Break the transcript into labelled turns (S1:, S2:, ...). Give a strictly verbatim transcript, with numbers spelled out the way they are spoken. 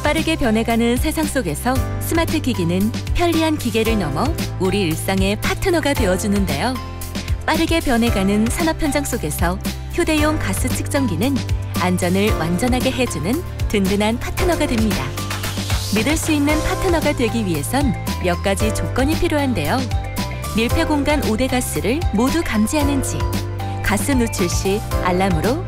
S1: 빠르게 변해가는 세상 속에서 스마트 기기는 편리한 기계를 넘어 우리 일상의 파트너가 되어주는데요. 빠르게 변해가는 산업 현장 속에서 휴대용 가스 측정기는 안전을 완전하게 해주는 든든한 파트너가 됩니다. 믿을 수 있는 파트너가 되기 위해선 몇 가지 조건이 필요한데요. 밀폐 공간 오대 가스를 모두 감지하는지, 가스 누출 시 알람으로